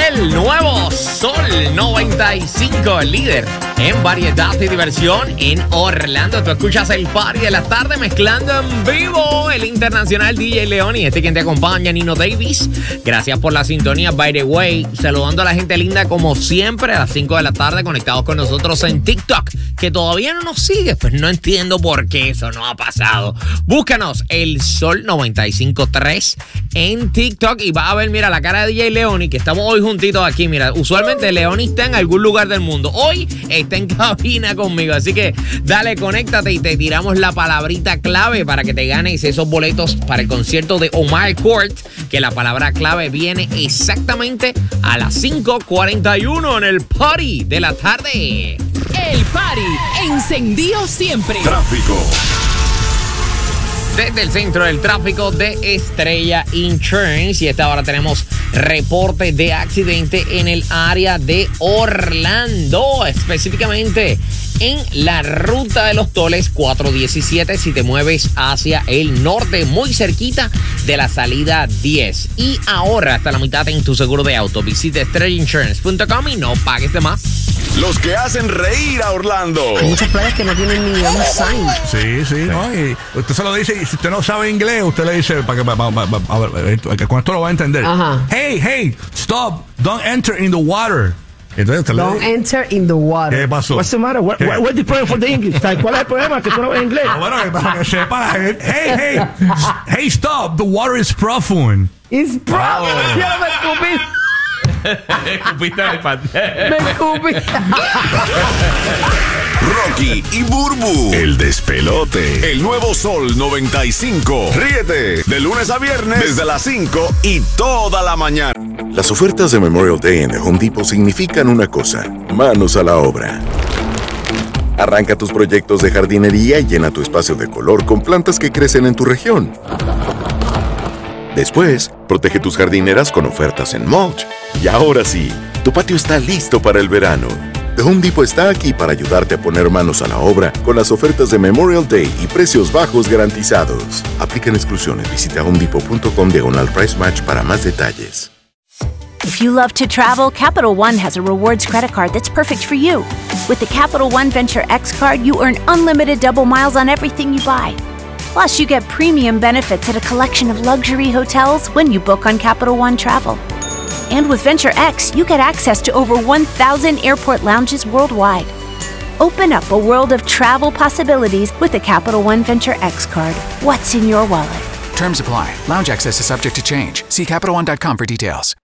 El nuevo Sol 95, el líder en variedad y diversión en Orlando. Tú escuchas el party de la tarde mezclando en vivo el internacional DJ León y quien te acompaña, Nino Davis. Gracias por la sintonía. By the way, saludando a la gente linda como siempre a las 5 de la tarde conectados con nosotros en TikTok, que todavía no nos sigue, pues no entiendo por qué eso no ha pasado. Búscanos el Sol 95.3 en TikTok y vas a ver, mira, la cara de DJ Leoni, que estamos hoy juntitos aquí. Mira, usualmente Leoni está en algún lugar del mundo. Hoy está en cabina conmigo, así que dale, conéctate y te tiramos la palabrita clave para que te ganes esos boletos para el concierto de Omar Court, que la palabra clave viene exactamente a las 5:41 en el party de la tarde. El party encendido siempre. Tráfico. Desde el centro del tráfico de Estrella Insurance, y a esta hora tenemos reporte de accidente en el área de Orlando, específicamente en la ruta de los Toles 417 si te mueves hacia el norte, muy cerquita de la salida 10. Y ahora hasta la mitad en tu seguro de auto. Visita estrellainsurance.com y no pagues de más. Los que hacen reír a Orlando. Hay muchas playas que no tienen ni un sign. Sí, ¿no? Y usted se lo dice, y si usted no sabe inglés, usted le dice, para que con esto lo va a entender. Ajá. Hey, stop, don't enter in the water. Entonces usted Don't enter in the water. ¿Qué pasó? What's the matter? What's the problem for the English? ¿Cuál es el problema? Que tú no ves inglés. Bueno, para que sepa, hey, stop, the water is profound. It's probably. Yo me escupí. Escupiste en el pastel. Me escupí. Rocky y Burbu. El despelote. El nuevo Sol 95. Ríete de lunes a viernes desde las 5 y toda la mañana. Las ofertas de Memorial Day en The Home Depot significan una cosa: manos a la obra. Arranca tus proyectos de jardinería y llena tu espacio de color con plantas que crecen en tu región. Después, protege tus jardineras con ofertas en mulch. Y ahora sí, tu patio está listo para el verano. The Home Depot está aquí para ayudarte a poner manos a la obra con las ofertas de Memorial Day y precios bajos garantizados. Aplican exclusiones. Visita homedepot.com/price match para más detalles. If you love to travel, Capital One has a rewards credit card that's perfect for you. With the Capital One Venture X card, you earn unlimited double miles on everything you buy. Plus, you get premium benefits at a collection of luxury hotels when you book on Capital One Travel. And with Venture X, you get access to over 1,000 airport lounges worldwide. Open up a world of travel possibilities with the Capital One Venture X card. What's in your wallet? Terms apply. Lounge access is subject to change. See CapitalOne.com for details.